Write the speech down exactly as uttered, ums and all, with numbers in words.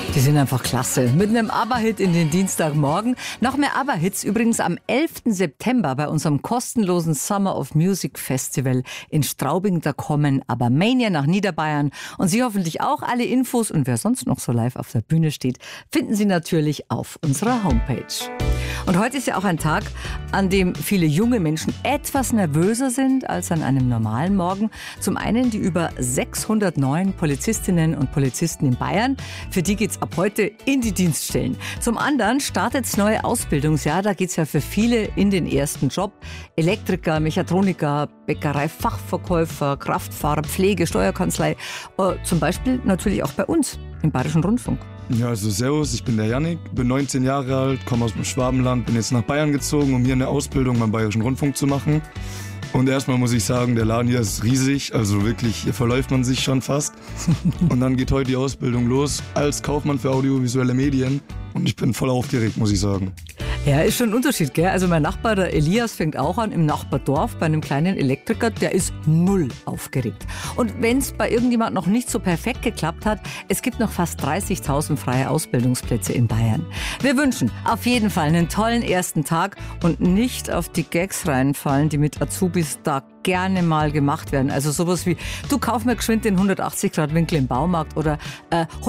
Die sind einfach klasse. Mit einem ABBA-Hit in den Dienstagmorgen. Noch mehr ABBA-Hits übrigens am elften September bei unserem kostenlosen Summer of Music Festival in Straubing. Da kommen ABBA-Mania nach Niederbayern. Und Sie hoffentlich auch. Alle Infos und wer sonst noch so live auf der Bühne steht, finden Sie natürlich auf unserer Homepage. Und heute ist ja auch ein Tag, an dem viele junge Menschen etwas nervöser sind als an einem normalen Morgen. Zum einen die über sechshundert neuen Polizistinnen und Polizisten in Bayern. Für die geht's ab heute in die Dienststellen. Zum anderen startet das neue Ausbildungsjahr. Da geht's ja für viele in den ersten Job. Elektriker, Mechatroniker, Bäckerei, Fachverkäufer, Kraftfahrer, Pflege, Steuerkanzlei. Äh, zum Beispiel natürlich auch bei uns im Bayerischen Rundfunk. Ja, also servus, ich bin der Jannik, bin neunzehn Jahre alt, komme aus dem Schwabenland, bin jetzt nach Bayern gezogen, um hier eine Ausbildung beim Bayerischen Rundfunk zu machen. Und erstmal muss ich sagen, der Laden hier ist riesig, also wirklich, hier verläuft man sich schon fast. Und dann geht heute die Ausbildung los als Kaufmann für audiovisuelle Medien und ich bin voll aufgeregt, muss ich sagen. Ja, ist schon ein Unterschied, gell? Also mein Nachbar, der Elias, fängt auch an im Nachbardorf bei einem kleinen Elektriker. Der ist null aufgeregt. Und wenn es bei irgendjemand noch nicht so perfekt geklappt hat, es gibt noch fast dreißigtausend freie Ausbildungsplätze in Bayern. Wir wünschen auf jeden Fall einen tollen ersten Tag und nicht auf die Gags reinfallen, die mit Azubis da gerne mal gemacht werden. Also sowas wie, du kauf mir geschwind den hundertachtzig Grad Winkel im Baumarkt oder äh,